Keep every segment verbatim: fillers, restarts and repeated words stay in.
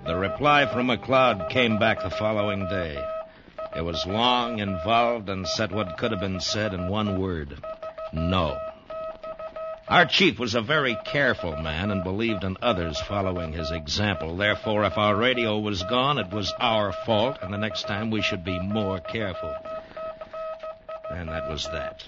The reply from McLeod came back the following day. It was long, involved, and said what could have been said in one word. No. Our chief was a very careful man and believed in others following his example. Therefore, if our radio was gone, it was our fault, and the next time we should be more careful. And that was that.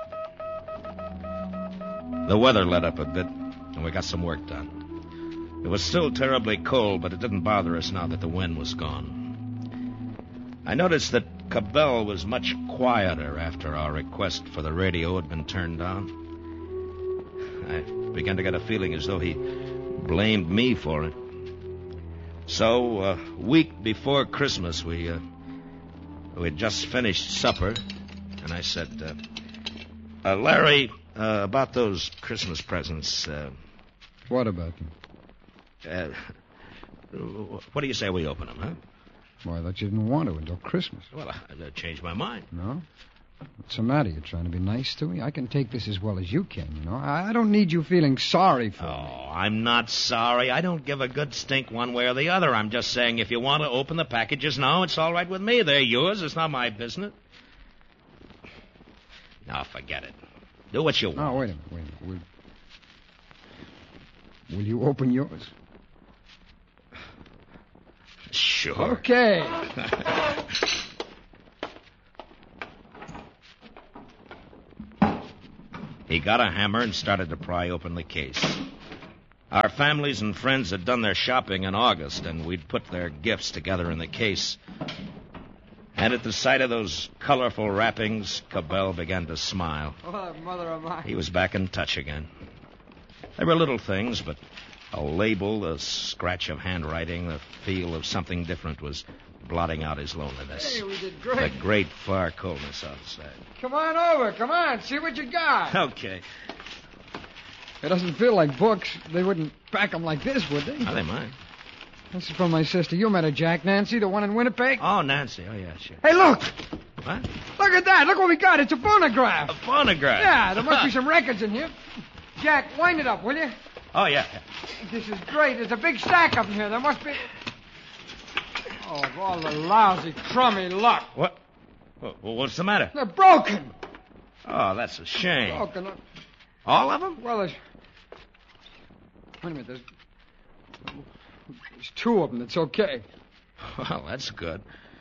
The weather let up a bit, and we got some work done. It was still terribly cold, but it didn't bother us now that the wind was gone. I noticed that Cabell was much quieter after our request for the radio had been turned on. I began to get a feeling as though he blamed me for it. So, a week before Christmas, we, uh, we had just finished supper, and I said, uh, uh, Larry, uh, about those Christmas presents, uh... What about them? Uh, what do you say we open them, huh? Why, I thought you didn't want to until Christmas. Well, I, I changed my mind. No? What's the matter? You trying to be nice to me? I can take this as well as you can, you know. I, I don't need you feeling sorry for oh, me. Oh, I'm not sorry. I don't give a good stink one way or the other. I'm just saying if you want to open the packages now, it's all right with me. They're yours. It's not my business. Now, forget it. Do what you want. No, wait a minute, wait a minute. Will, will you open yours? Sure. Okay. He got a hammer and started to pry open the case. Our families and friends had done their shopping in August, and we'd put their gifts together in the case. And at the sight of those colorful wrappings, Cabell began to smile. Oh, mother of mine. He was back in touch again. They were little things, but a label, a scratch of handwriting, the feel of something different was blotting out his loneliness. Hey, we did great. The great far coldness outside. Come on over. Come on. See what you got. Okay. It doesn't feel like books. They wouldn't pack them like this, would they? Oh, they might. This is from my sister. You met her, Jack. Nancy, the one in Winnipeg? Oh, Nancy. Oh, yeah, sure. Hey, look. What? Look at that. Look what we got. It's a phonograph. A phonograph? Yeah, there must be some records in here. Jack, wind it up, will you? Oh, yeah. This is great. There's a big stack up in here. There must be... Oh, of all the lousy, crummy luck. What? Well, what's the matter? They're broken. Oh, that's a shame. Broken. All of them? Well, there's... Wait a minute. There's... There's two of them. That's okay. Well, that's good.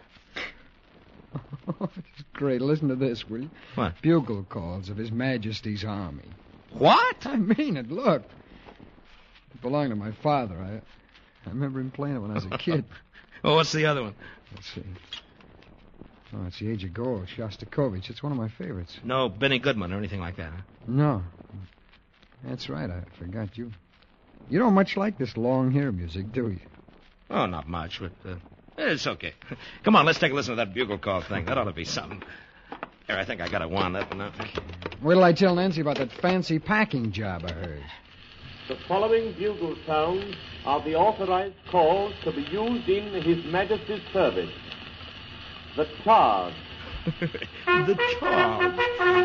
It's great. Listen to this, will you? What? Bugle calls of His Majesty's Army. What? I mean it. Look. It belonged to my father. I I remember him playing it when I was a kid. Well, what's the other one? Let's see. Oh, it's The Age of Gold, Shostakovich. It's one of my favorites. No Benny Goodman or anything like that, huh? No. That's right. I forgot you. You don't much like this long hair music, do you? Oh, not much, but uh, it's okay. Come on, let's take a listen to that bugle call thing. That ought to be something. Here, I think I got it wound up enough. Wait till I tell Nancy about that fancy packing job I heard. The following bugle sounds are the authorized calls to be used in His Majesty's service. The charge. The charge.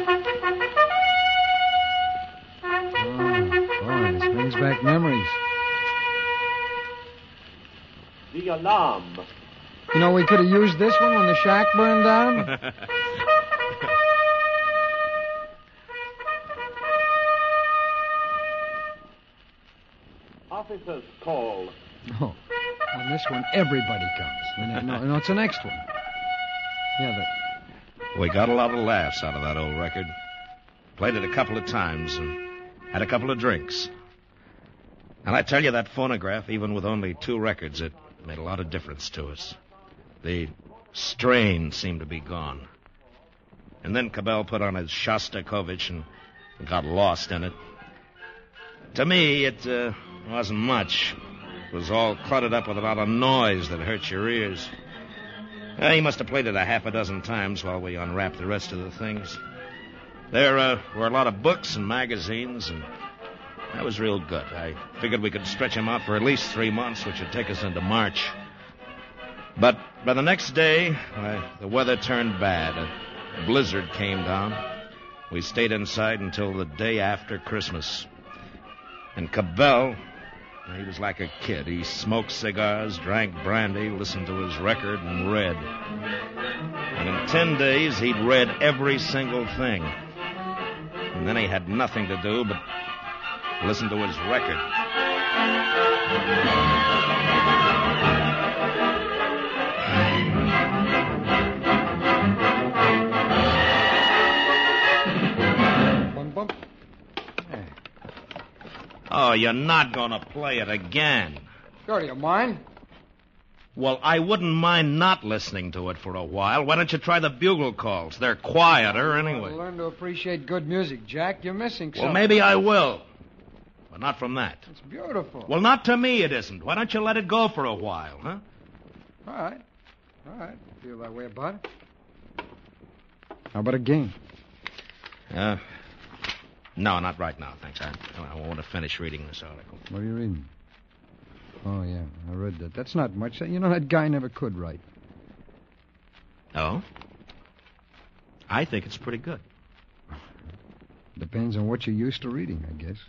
Oh, boy, this brings back memories. The alarm. You know, we could have used this one when the shack burned down. Officer's call. Oh, on this one, everybody comes. No, no, no, it's the next one. Yeah, that... We got a lot of laughs out of that old record. Played it a couple of times and had a couple of drinks. And I tell you, that phonograph, even with only two records, it made a lot of difference to us. The strain seemed to be gone. And then Cabell put on his Shostakovich and got lost in it. To me, it uh, wasn't much. It was all cluttered up with a lot of noise that hurt your ears. Uh, he must have played it a half a dozen times while we unwrapped the rest of the things. There uh, were a lot of books and magazines, and that was real good. I figured we could stretch him out for at least three months, which would take us into March. But by the next day, uh, the weather turned bad. A blizzard came down. We stayed inside until the day after Christmas. And Cabell, He was like a kid. He smoked cigars, drank brandy, listened to his record, and read. And in ten days, he'd read every single thing. And then he had nothing to do but listen to his record. Bum, bum. Oh, you're not going to play it again. Sure, do you mind? Well, I wouldn't mind not listening to it for a while. Why don't you try the bugle calls? They're quieter anyway. Well, learn to appreciate good music, Jack. You're missing something. Well, maybe I will. But not from that. It's beautiful. Well, not to me it isn't. Why don't you let it go for a while, huh? All right. All right. Feel that way about it. How about a game? Uh, no, not right now, thanks. I, I want to finish reading this article. What are you reading? Oh, yeah, I read that. That's not much. You know, that guy never could write. Oh? I think it's pretty good. Depends on what you're used to reading, I guess.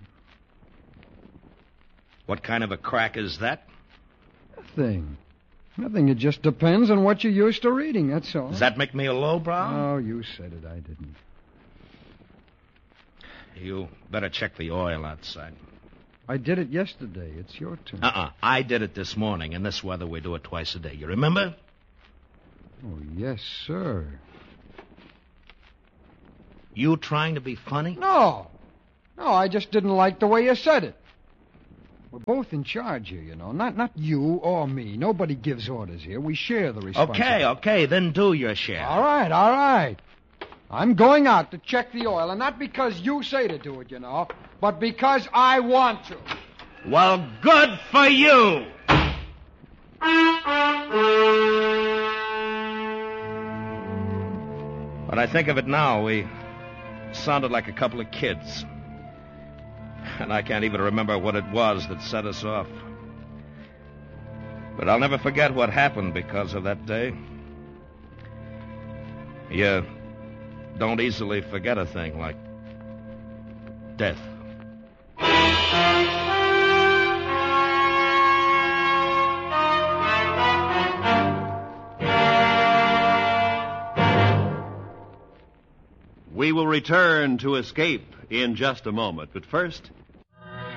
What kind of a crack is that? Nothing. Nothing. It just depends on what you're used to reading, that's all. Does that make me a lowbrow? Oh, you said it. I didn't. You better check the oil outside. I did it yesterday. It's your turn. Uh-uh. I did it this morning. In this weather, we do it twice a day. You remember? Oh, yes, sir. You trying to be funny? No. No, I just didn't like the way you said it. We're both in charge here, you know. Not not you or me. Nobody gives orders here. We share the responsibility. Okay, okay. Then do your share. All right, all right. I'm going out to check the oil, and not because you say to do it, you know, but because I want to. Well, good for you! When I think of it now, we sounded like a couple of kids. And I can't even remember what it was that set us off. But I'll never forget what happened because of that day. You don't easily forget a thing like death. We will return to Escape in just a moment. But first,